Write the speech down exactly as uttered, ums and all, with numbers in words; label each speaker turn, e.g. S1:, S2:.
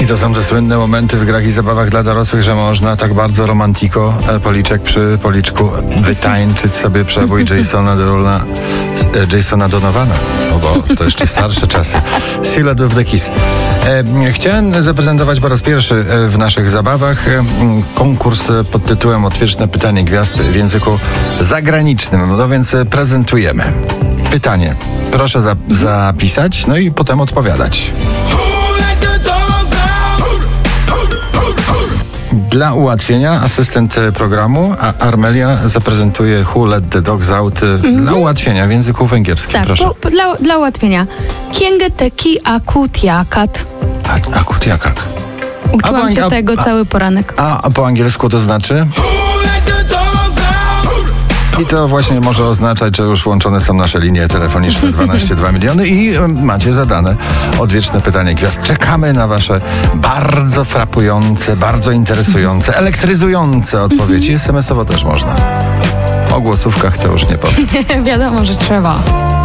S1: I to są te słynne momenty w grach i zabawach dla dorosłych, że można tak bardzo romantiko e, policzek przy policzku wytańczyć sobie przebój Jasona Derula, e, Jasona Donovana. No bo to jeszcze starsze czasy. Sealed with the Kiss. E, chciałem zaprezentować po raz pierwszy e, w naszych zabawach e, konkurs pod tytułem Odwieczne pytanie gwiazd w języku zagranicznym. No więc e, prezentujemy. Pytanie. Proszę za, zapisać, no i potem odpowiadać. Dla ułatwienia asystent programu a Armelia zaprezentuje Who Let the Dogs Out mm-hmm. dla ułatwienia w języku węgierskim.
S2: Tak,
S1: proszę.
S2: Po, po, dla, dla ułatwienia. Kienge teki akutiakat.
S1: A, akutiakat.
S2: Uczyłam
S1: a,
S2: się
S1: a,
S2: tego
S1: a,
S2: cały poranek.
S1: A, a po angielsku to znaczy? I to właśnie może oznaczać, że już włączone są nasze linie telefoniczne dwanaście dwa miliony i macie zadane odwieczne pytanie gwiazd. Czekamy na wasze bardzo frapujące, bardzo interesujące, elektryzujące odpowiedzi. es em esowo też można. O głosówkach to już nie powiem.
S2: Wiadomo, że trzeba.